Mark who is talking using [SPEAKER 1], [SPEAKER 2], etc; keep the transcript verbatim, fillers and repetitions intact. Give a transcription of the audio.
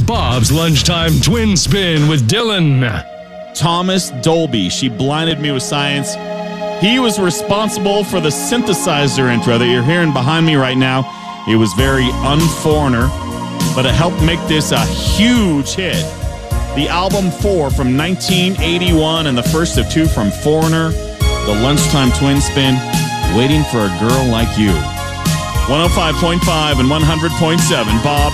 [SPEAKER 1] Bob's Lunchtime Twin Spin with Dylan.
[SPEAKER 2] Thomas Dolby. She blinded me with science. He was responsible for the synthesizer intro that you're hearing behind me right now. It was very unforeigner, but it helped make this a huge hit. The album four from nineteen eighty-one and the first of two from Foreigner, the Lunchtime Twin Spin, Waiting for a Girl Like You. one oh five point five and one hundred point seven, Bob